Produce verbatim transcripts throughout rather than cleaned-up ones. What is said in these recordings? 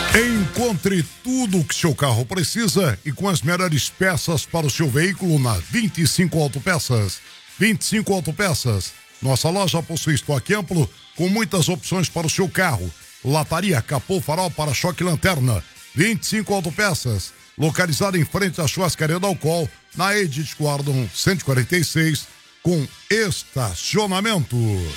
Encontre tudo o que seu carro precisa e com as melhores peças para o seu veículo na vinte e cinco Autopeças. vinte e cinco Autopeças. Nossa loja possui estoque amplo com muitas opções para o seu carro. Lataria, capô, farol, para-choque e lanterna. vinte e cinco Autopeças. Localizada em frente à churrascaria do Alcool, na Edith Gordon cento e quarenta e seis, com estacionamento.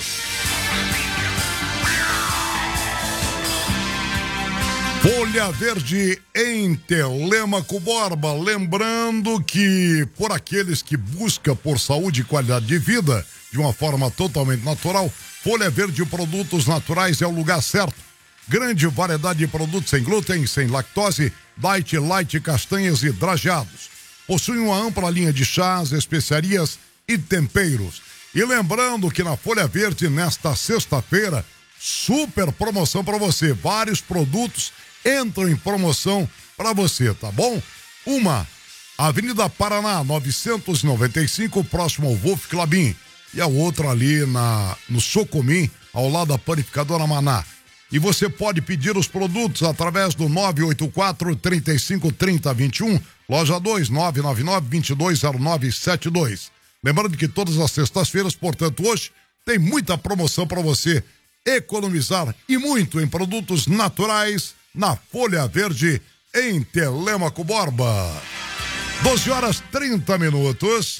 Folha Verde em Telêmaco Borba, lembrando que por aqueles que buscam por saúde e qualidade de vida de uma forma totalmente natural, Folha Verde Produtos Naturais é o lugar certo. Grande variedade de produtos sem glúten, sem lactose, diet, light, castanhas e drageados. Possui uma ampla linha de chás, especiarias e temperos. E lembrando que na Folha Verde, nesta sexta-feira, super promoção para você. Vários produtos entram em promoção para você, tá bom? Uma, Avenida Paraná, novecentos e noventa e cinco, próximo ao Wolf Clabin. E a outra ali na, no Socomim, ao lado da Panificadora Maná. E você pode pedir os produtos através do nove oito quatro, três cinco três zero dois um, loja dois, nove nove nove, dois dois zero nove sete dois. Lembrando que todas as sextas-feiras, portanto hoje, tem muita promoção para você economizar e muito em produtos naturais na Folha Verde em Telêmaco Borba. doze horas trinta minutos.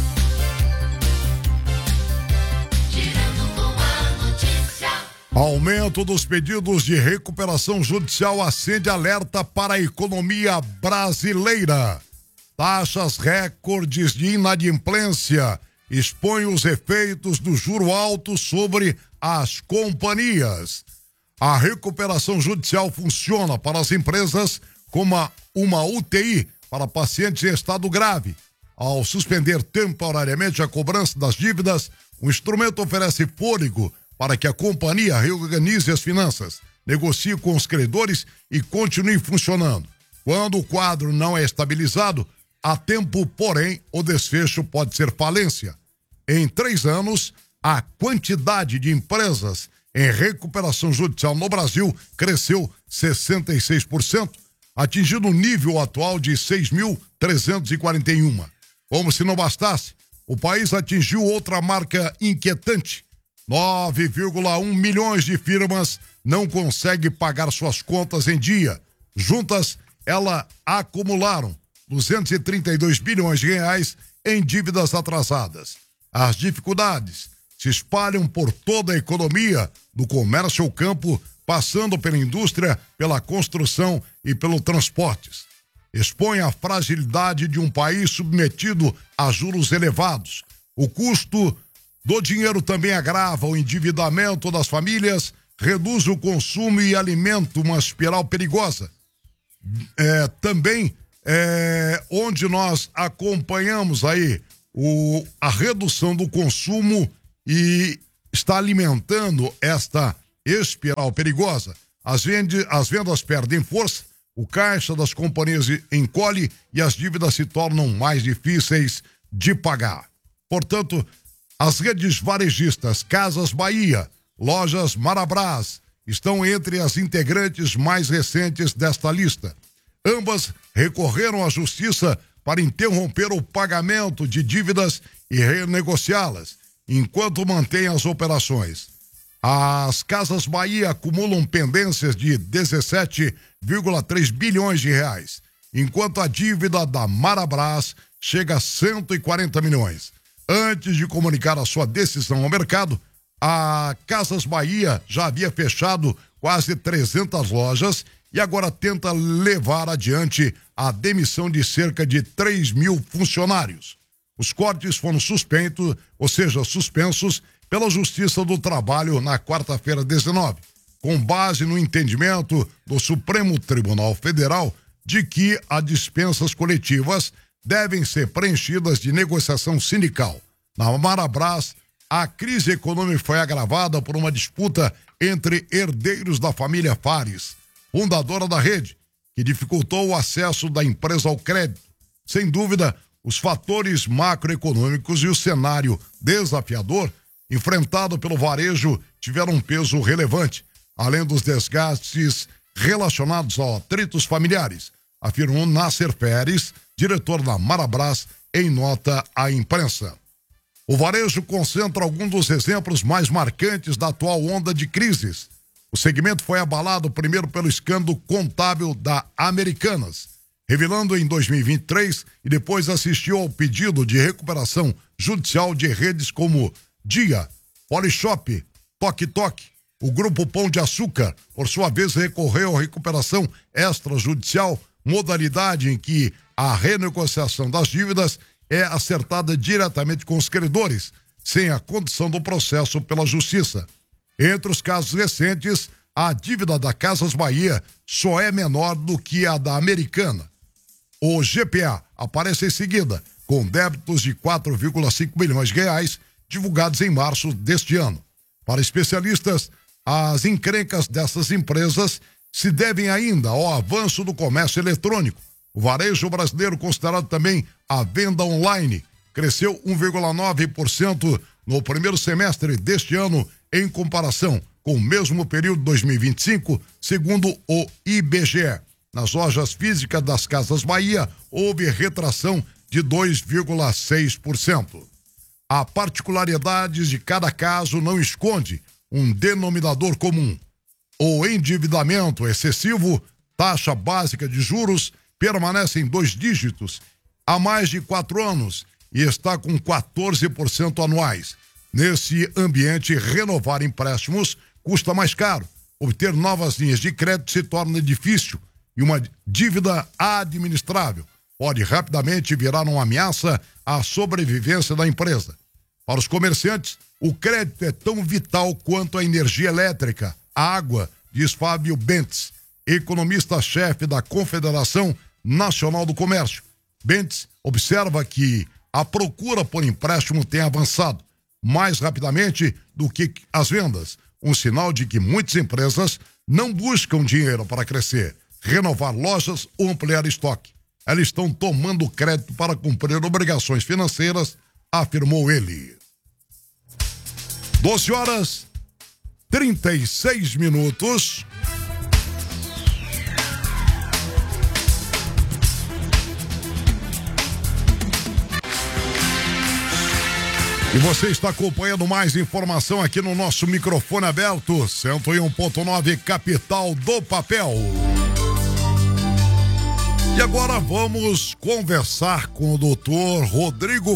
Aumento dos pedidos de recuperação judicial acende alerta para a economia brasileira. Taxas recordes de inadimplência expõem os efeitos do juro alto sobre as companhias. A recuperação judicial funciona para as empresas como uma U T I para pacientes em estado grave. Ao suspender temporariamente a cobrança das dívidas, o instrumento oferece fôlego para que a companhia reorganize as finanças, negocie com os credores e continue funcionando. Quando o quadro não é estabilizado, há tempo, porém, o desfecho pode ser falência. Em três anos, a quantidade de empresas em recuperação judicial no Brasil cresceu sessenta e seis por cento, atingindo o nível atual de seis mil trezentos e quarenta e um. Como se não bastasse, o país atingiu outra marca inquietante. nove vírgula um milhões de firmas não conseguem pagar suas contas em dia. Juntas, elas acumularam duzentos e trinta e dois bilhões de reais em dívidas atrasadas. As dificuldades se espalham por toda a economia, do comércio ao campo, passando pela indústria, pela construção e pelo transportes. Expõe a fragilidade de um país submetido a juros elevados. O custo do dinheiro também agrava o endividamento das famílias, reduz o consumo e alimenta uma espiral perigosa. É, também é, onde nós acompanhamos aí o, a redução do consumo e está alimentando esta espiral perigosa. As, vende, as vendas perdem força, o caixa das companhias encolhe e as dívidas se tornam mais difíceis de pagar. Portanto, as redes varejistas Casas Bahia, Lojas Marabras, estão entre as integrantes mais recentes desta lista. Ambas recorreram à justiça para interromper o pagamento de dívidas e renegociá-las, enquanto mantêm as operações. As Casas Bahia acumulam pendências de dezessete vírgula três bilhões de reais, enquanto a dívida da Marabras chega a cento e quarenta milhões. Antes de comunicar a sua decisão ao mercado, a Casas Bahia já havia fechado quase trezentas lojas e agora tenta levar adiante a demissão de cerca de três mil funcionários. Os cortes foram suspensos, ou seja, suspensos pela Justiça do Trabalho na quarta-feira dezenove, com base no entendimento do Supremo Tribunal Federal de que as dispensas coletivas devem ser preenchidas de negociação sindical. Na Marabras, a crise econômica foi agravada por uma disputa entre herdeiros da família Fares, fundadora da rede, que dificultou o acesso da empresa ao crédito. Sem dúvida, os fatores macroeconômicos e o cenário desafiador enfrentado pelo varejo tiveram um peso relevante, além dos desgastes relacionados a atritos familiares, afirmou Nasser Pérez, diretor da Marabras, em nota à imprensa. O varejo concentra alguns dos exemplos mais marcantes da atual onda de crises. O segmento foi abalado primeiro pelo escândalo contábil da Americanas, revelando em dois mil e vinte e três, e depois assistiu ao pedido de recuperação judicial de redes como Dia, Polishop, Toque Toque. O Grupo Pão de Açúcar, por sua vez, recorreu à recuperação extrajudicial, modalidade em que a renegociação das dívidas é acertada diretamente com os credores, sem a condução do processo pela Justiça. Entre os casos recentes, a dívida da Casas Bahia só é menor do que a da Americana. O G P A aparece em seguida, com débitos de quatro vírgula cinco milhões de reais, divulgados em março deste ano. Para especialistas, as encrencas dessas empresas se devem ainda ao avanço do comércio eletrônico. O varejo brasileiro, considerado também a venda online, cresceu um vírgula nove por cento no primeiro semestre deste ano, em comparação com o mesmo período de dois mil e vinte e cinco, segundo o I B G E. Nas lojas físicas das Casas Bahia, houve retração de dois vírgula seis por cento. A particularidade de cada caso não esconde um denominador comum. O endividamento excessivo, taxa básica de juros, permanece em dois dígitos há mais de quatro anos e está com quatorze por cento anuais. Nesse ambiente, renovar empréstimos custa mais caro. Obter novas linhas de crédito se torna difícil e uma dívida administrável pode rapidamente virar uma ameaça à sobrevivência da empresa. Para os comerciantes, o crédito é tão vital quanto a energia elétrica, a água, diz Fábio Bentes, economista-chefe da Confederação Nacional do Comércio. Bentes observa que a procura por empréstimo tem avançado mais rapidamente do que as vendas, um sinal de que muitas empresas não buscam dinheiro para crescer, renovar lojas ou ampliar estoque. Elas estão tomando crédito para cumprir obrigações financeiras, afirmou ele. doze horas, trinta e seis minutos. E você está acompanhando mais informação aqui no nosso microfone aberto, cento e um ponto nove, capital do papel. E agora vamos conversar com o doutor Rodrigo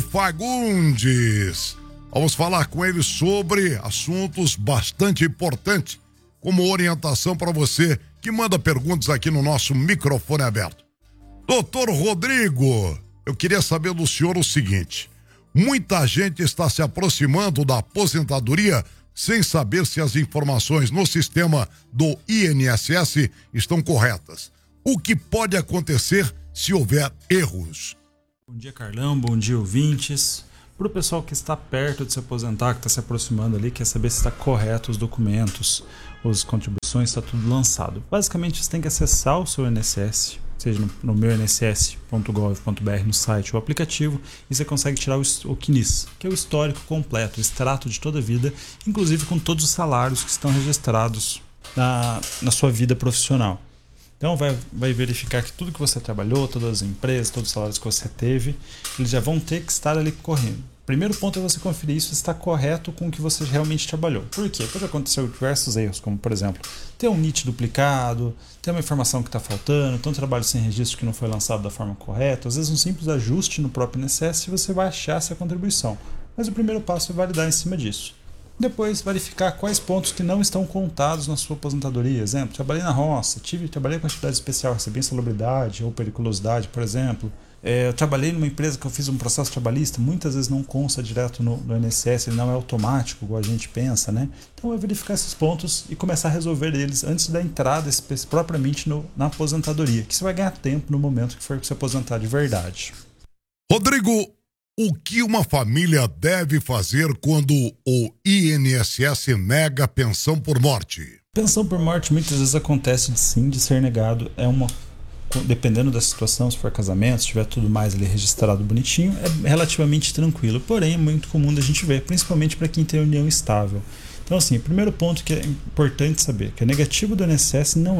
Fagundes. Vamos falar com ele sobre assuntos bastante importantes, como orientação para você que manda perguntas aqui no nosso microfone aberto. Doutor Rodrigo, eu queria saber do senhor o seguinte: muita gente está se aproximando da aposentadoria sem saber se as informações no sistema do I N S S estão corretas. O que pode acontecer se houver erros? Bom dia, Carlão. Bom dia, ouvintes. Para o pessoal que está perto de se aposentar, que está se aproximando ali, quer saber se está correto os documentos, as contribuições, está tudo lançado. Basicamente, você tem que acessar o seu I N S S, seja no, no meu I N S S ponto gov ponto br, no site ou aplicativo, e você consegue tirar o, o C N I S, que é o histórico completo, o extrato de toda a vida, inclusive com todos os salários que estão registrados na, na sua vida profissional. Então vai, vai verificar que tudo que você trabalhou, todas as empresas, todos os salários que você teve, eles já vão ter que estar ali correndo. Primeiro ponto é você conferir isso se está correto com o que você realmente trabalhou. Por quê? Pode acontecer diversos erros, como por exemplo, ter um N I T duplicado, ter uma informação que está faltando, ter um trabalho sem registro que não foi lançado da forma correta, às vezes um simples ajuste no próprio I N S S e você vai achar essa contribuição. Mas o primeiro passo é validar em cima disso. Depois, verificar quais pontos que não estão contados na sua aposentadoria. Exemplo, trabalhei na roça, tive, trabalhei com atividade especial, recebi insalubridade ou periculosidade, por exemplo. É, eu trabalhei numa empresa que eu fiz um processo trabalhista, muitas vezes não consta direto no, no I N S S, ele não é automático, igual a gente pensa, né? Então, é verificar esses pontos e começar a resolver eles antes da entrada propriamente no, na aposentadoria, que você vai ganhar tempo no momento que for se aposentar de verdade. Rodrigo, o que uma família deve fazer quando o I N S S nega pensão por morte? Pensão por morte muitas vezes acontece de sim, de ser negado. É uma, dependendo da situação, se for casamento, se tiver tudo mais ali registrado bonitinho, é relativamente tranquilo. Porém, é muito comum da gente ver, principalmente para quem tem união estável. Então, assim, o primeiro ponto que é importante saber, que o negativo do I N S S não é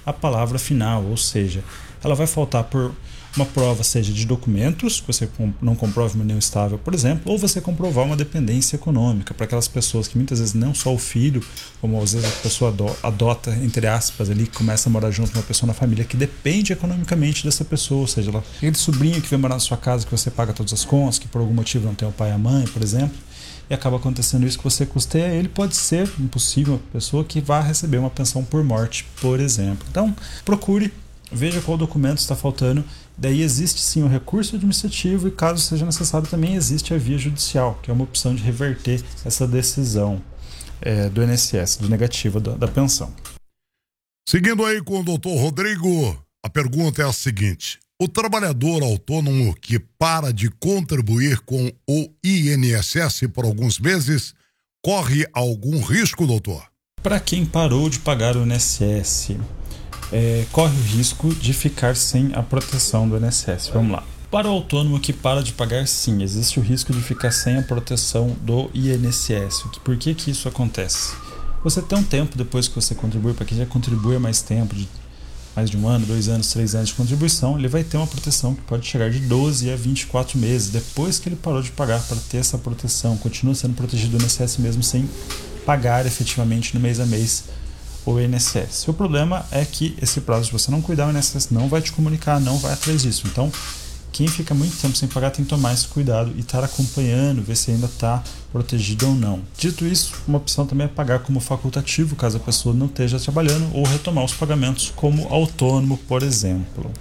a palavra final, ou seja, ela vai faltar por uma prova, seja de documentos, que você não comprove uma união estável, por exemplo, ou você comprovar uma dependência econômica, para aquelas pessoas que muitas vezes não só o filho, como às vezes a pessoa adota, entre aspas, ali, que começa a morar junto com uma pessoa na família que depende economicamente dessa pessoa, ou seja, ela, aquele sobrinho que vem morar na sua casa, que você paga todas as contas, que por algum motivo não tem o pai e a mãe, por exemplo, e acaba acontecendo isso que você custeia, ele pode ser um possível pessoa que vá receber uma pensão por morte, por exemplo. Então, procure, veja qual documento está faltando. Daí existe sim o recurso administrativo e, caso seja necessário, também existe a via judicial, que é uma opção de reverter essa decisão é, do I N S S, de negativa da, da pensão. Seguindo aí com o doutor Rodrigo, a pergunta é a seguinte: o trabalhador autônomo que para de contribuir com o I N S S por alguns meses corre algum risco, doutor? Para quem parou de pagar o I N S S, É, corre o risco de ficar sem a proteção do I N S S. Vamos lá. Para o autônomo que para de pagar, sim, existe o risco de ficar sem a proteção do I N S S. Por que que isso acontece? Você tem um tempo depois que você contribui, para quem já contribui há mais tempo, de mais de um ano, dois anos, três anos de contribuição, ele vai ter uma proteção que pode chegar de doze a vinte e quatro meses depois que ele parou de pagar, para ter essa proteção. Continua sendo protegido do I N S S mesmo sem pagar efetivamente no mês a mês o I N S S. O problema é que esse prazo, se você não cuidar, o I N S S não vai te comunicar, não vai atrás disso. Então, quem fica muito tempo sem pagar tem que tomar esse cuidado e estar acompanhando, ver se ainda está protegido ou não. Dito isso, uma opção também é pagar como facultativo, caso a pessoa não esteja trabalhando, ou retomar os pagamentos como autônomo, por exemplo.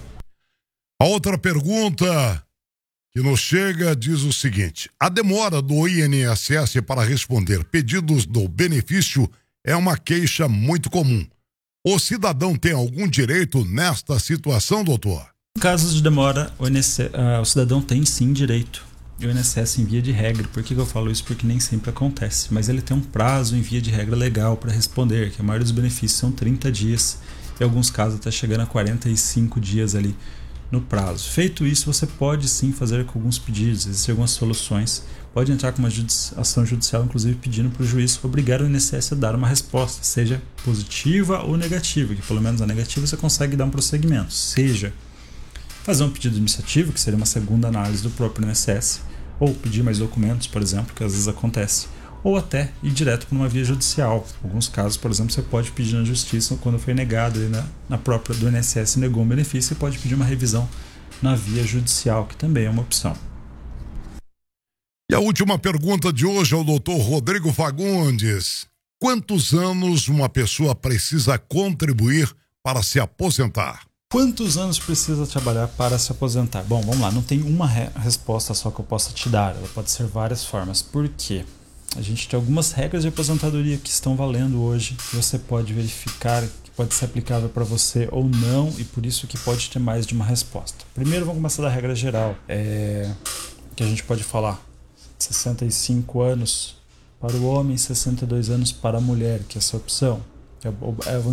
A outra pergunta que nos chega diz o seguinte: a demora do I N S S para responder pedidos do benefício é uma queixa muito comum. O cidadão tem algum direito nesta situação, doutor? Em casos de demora, o, I N S S, uh, o cidadão tem sim direito. E o I N S S em via de regra. Por que eu falo isso? Porque nem sempre acontece. Mas ele tem um prazo em via de regra legal para responder, que a maioria dos benefícios são trinta dias. Em alguns casos até chegando a quarenta e cinco dias ali no prazo. Feito isso, você pode sim fazer com alguns pedidos. Existem algumas soluções. Pode entrar com uma judici- ação judicial, inclusive pedindo para o juiz obrigar o I N S S a dar uma resposta, seja positiva ou negativa, que pelo menos a negativa você consegue dar um prosseguimento. Seja fazer um pedido administrativo, que seria uma segunda análise do próprio I N S S, ou pedir mais documentos, por exemplo, que às vezes acontece, ou até ir direto para uma via judicial. Em alguns casos, por exemplo, você pode pedir na justiça, quando foi negado na, na própria do I N S S negou um benefício, você pode pedir uma revisão na via judicial, que também é uma opção. E a última pergunta de hoje é o doutor Rodrigo Fagundes. Quantos anos uma pessoa precisa contribuir para se aposentar? Quantos anos precisa trabalhar para se aposentar? Bom, vamos lá, não tem uma re- resposta só que eu possa te dar, ela pode ser várias formas. Por quê? A gente tem algumas regras de aposentadoria que estão valendo hoje, que você pode verificar, que pode ser aplicável para você ou não, e por isso que pode ter mais de uma resposta. Primeiro vamos começar da regra geral, é, que a gente pode falar sessenta e cinco anos para o homem, sessenta e dois anos para a mulher, que é essa opção. É, é,